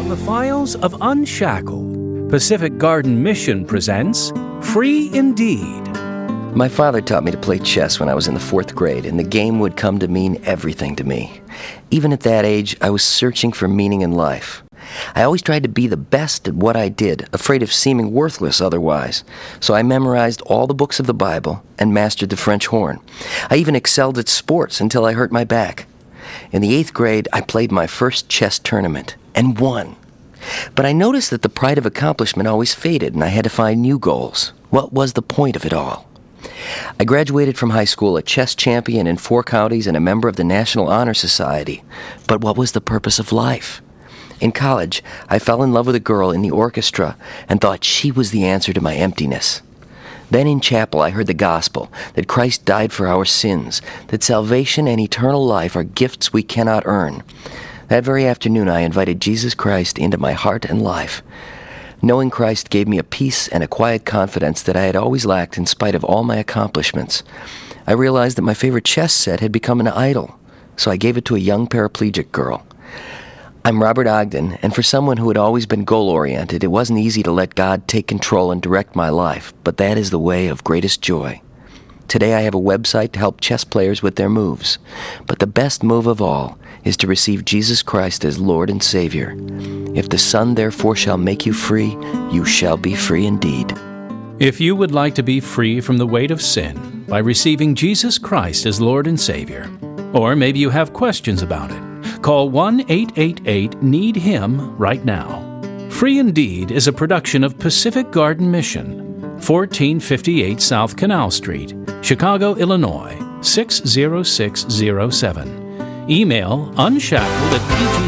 The Files of Unshackled. Pacific Garden Mission presents Free Indeed. My father taught me to play chess when I was in the 4th grade, and the game would come to mean everything to me. Even at that age, I was searching for meaning in life. I always tried to be the best at what I did, afraid of seeming worthless otherwise. So I memorized all the books of the Bible and mastered the French horn. I even excelled at sports until I hurt my back. In the 8th grade, I played my first chess tournament and won. But I noticed that the pride of accomplishment always faded, and I had to find new goals. What was the point of it all? I graduated from high school a chess champion in 4 counties and a member of the National Honor Society. But what was the purpose of life? In college, I fell in love with a girl in the orchestra and thought she was the answer to my emptiness. Then in chapel, I heard the gospel, that Christ died for our sins, that salvation and eternal life are gifts we cannot earn. That very afternoon, I invited Jesus Christ into my heart and life. Knowing Christ gave me a peace and a quiet confidence that I had always lacked in spite of all my accomplishments. I realized that my favorite chess set had become an idol, so I gave it to a young paraplegic girl. I'm Robert Ogden, and for someone who had always been goal-oriented, it wasn't easy to let God take control and direct my life, but that is the way of greatest joy. Today I have a website to help chess players with their moves, but the best move of all is to receive Jesus Christ as Lord and Savior. If the Son therefore shall make you free, you shall be free indeed. If you would like to be free from the weight of sin by receiving Jesus Christ as Lord and Savior, or maybe you have questions about it, call 1-888-NEED-HIM right now. Free Indeed is a production of Pacific Garden Mission, 1458 South Canal Street, Chicago, Illinois, 60607. Email unshackled@pgc.org.